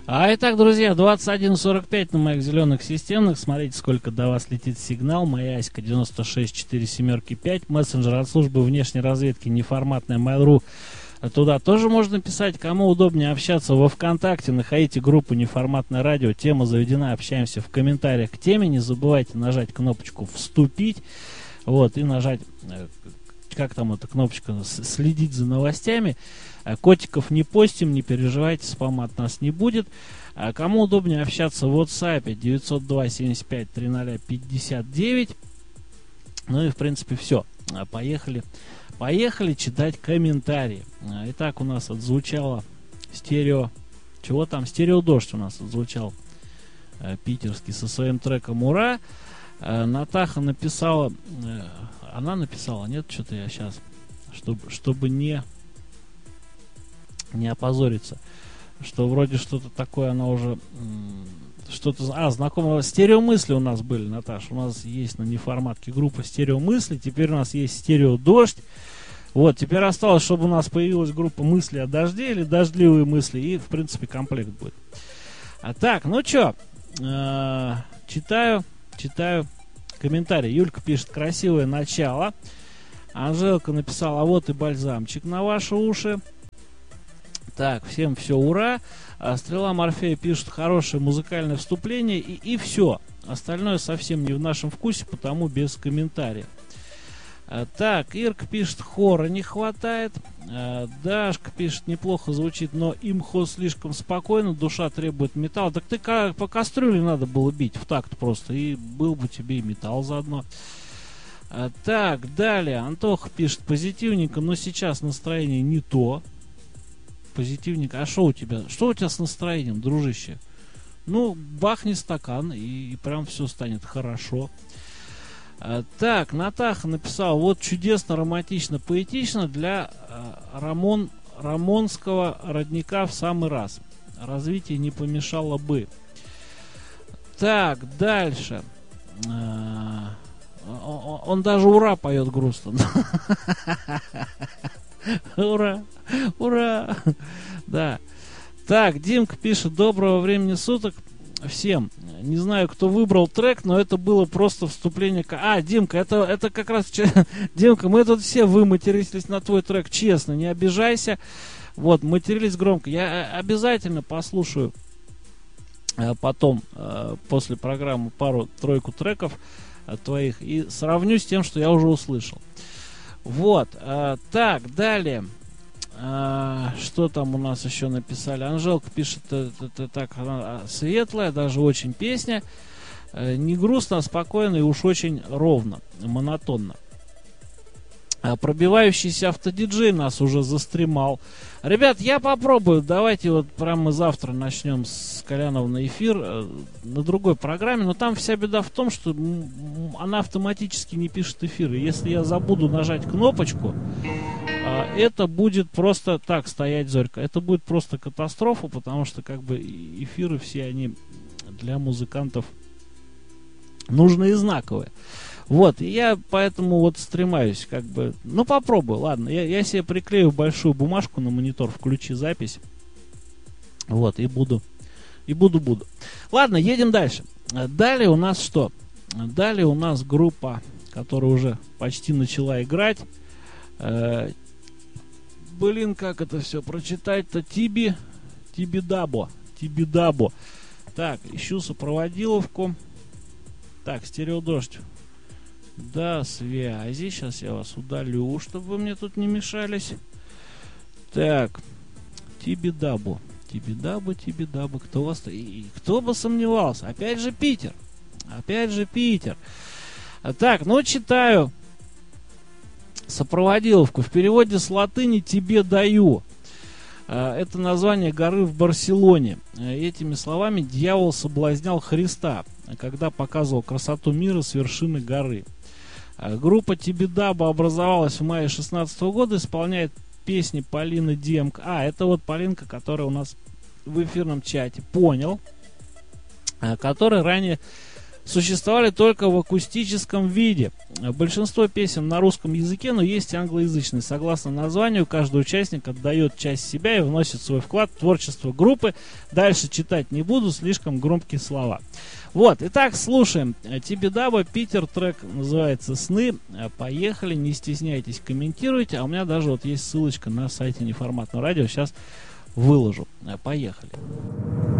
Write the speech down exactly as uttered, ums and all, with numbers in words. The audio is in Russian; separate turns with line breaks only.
А итак, друзья, двадцать один сорок пять на моих зеленых системных. Смотрите, сколько до вас летит сигнал. Моя Аська девяносто шесть четыре семерки пять. Мессенджер от службы внешней разведки неформатная Mail.ru. Туда тоже можно писать. Кому удобнее общаться во ВКонтакте, находите группу «Неформатное радио». Тема заведена, общаемся в комментариях к теме. Не забывайте нажать кнопочку «Вступить». Вот, и нажать, как там эта кнопочка, следить за новостями. Котиков не постим, не переживайте, спама от нас не будет. А кому удобнее общаться в WhatsApp девятьсот два семьдесят пять тридцать пятьдесят девять. Ну и в принципе все. Поехали. Поехали читать комментарии. Итак, у нас отзвучало стерео. Чего там? Стереодождь у нас отзвучал. Питерский со своим треком «Ура». Натаха написала. Она написала, нет, что-то я сейчас. Чтобы, чтобы не... не опозориться, что вроде что-то такое она уже что-то, а, знакомое, стереомысли у нас были, Наташа, у нас есть на неформатке группа стереомысли, теперь у нас есть стереодождь, вот, теперь осталось, чтобы у нас появилась группа мысли о дожде или дождливые мысли, и, в принципе, комплект будет. А так, ну чё, э, читаю, читаю комментарий. Юлька пишет: красивое начало. Анжелка написала: а вот и бальзамчик на ваши уши. Так, всем все, ура. А Стрела Морфея пишет: хорошее музыкальное вступление, и, и все. Остальное совсем не в нашем вкусе, потому без комментариев. А, так, Ирка пишет: хора не хватает. А, Дашка пишет: неплохо звучит, но имхо слишком спокойно, душа требует металла. Так ты как по кастрюле надо было бить в такт просто, и был бы тебе и металл заодно. А, так, далее, Антоха пишет: позитивненько, но сейчас настроение не то. Позитивник. А что у тебя? Что у тебя с настроением, дружище? Ну, бахни стакан, и, и прям все станет хорошо. А, так, Натаха написал: вот чудесно, романтично, поэтично для а, Рамон, Рамонского родника в самый раз. Развитие не помешало бы. Так, дальше. А, он, он даже ура поет грустно. Ура! Ура! Да. Так, Димка пишет: доброго времени суток всем. Не знаю, кто выбрал трек, но это было просто вступление. А, Димка, это, это как раз... Димка, мы тут все выматерились на твой трек, честно, не обижайся. Вот, матерились громко. Я обязательно послушаю потом, после программы, пару-тройку треков твоих и сравню с тем, что я уже услышал. Вот, а, так, далее, а, что там у нас еще написали? Анжелка пишет: это так светлая, даже очень песня, а, не грустно, а спокойно и уж очень ровно, монотонно. А, пробивающийся автодиджей нас уже застримал. Ребят, я попробую, давайте вот прямо завтра начнем с Колянова эфир э, на другой программе, но там вся беда в том, что она автоматически не пишет эфиры. Если я забуду нажать кнопочку, э, это будет просто так стоять, Зорька, это будет просто катастрофа, потому что как бы эфиры все они для музыкантов нужные и знаковые. Вот, и я поэтому вот стремаюсь, как бы, ну попробую, ладно, я, я себе приклею большую бумажку на монитор, включи запись, вот, и буду, и буду-буду. Ладно, едем дальше. Далее у нас что? Далее у нас группа, которая уже почти начала играть. Э, блин, как это все прочитать-то? Тиби, Тибидабо, Тибидабо. Так, ищу сопроводиловку. Так, стереодождь. До связи. Сейчас я вас удалю, чтобы вы мне тут не мешались. Так. Тибидабу. Тибидабу, Тибидабу. Кто вас... И кто бы сомневался? Опять же Питер. Опять же Питер. Так, ну читаю сопроводиловку. В переводе с латыни «тебе даю». Это название горы в Барселоне. Этими словами дьявол соблазнял Христа, когда показывал красоту мира с вершины горы. Группа Тибидаба образовалась в мае шестнадцатого года, исполняет песни Полины Демк. А, это вот Полинка, которая у нас в эфирном чате. Понял. Которая ранее существовали только в акустическом виде. Большинство песен на русском языке, но есть и англоязычные. Согласно названию, каждый участник отдает часть себя и вносит свой вклад в творчество группы. Дальше читать не буду, слишком громкие слова. Вот, итак, слушаем. Тибидаба, Питер, трек называется «Сны». Поехали, не стесняйтесь, комментируйте. А у меня даже вот есть ссылочка на сайте Неформатного радио. Сейчас выложу. Поехали.